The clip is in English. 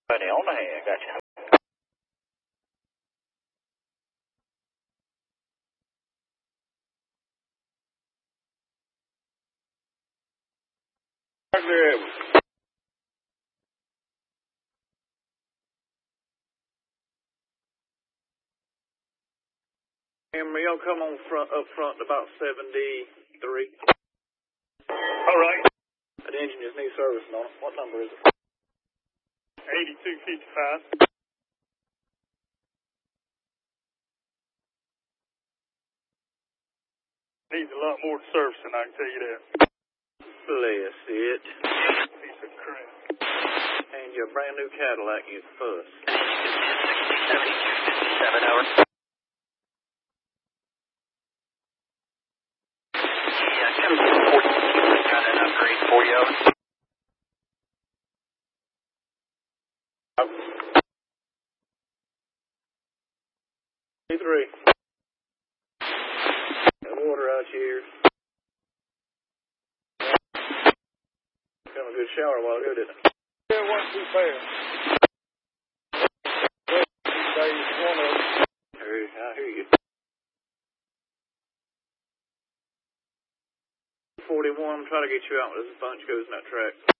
Money on the hand, gotcha. Y'all come on up front about 73. All right. That engine just needs servicing on it. What number is it? 8255. Needs a lot more servicing, I can tell you that. Bless it. Piece of crap. And your brand new Cadillac is fuss. 7257 hours. Yeah, come to 42. Got an upgrade for you. C3. Got water out here. Got a good shower while ago, didn't it? Yeah, it wasn't too bad. I hear you. 41, try to get you out as the bunch goes in that track.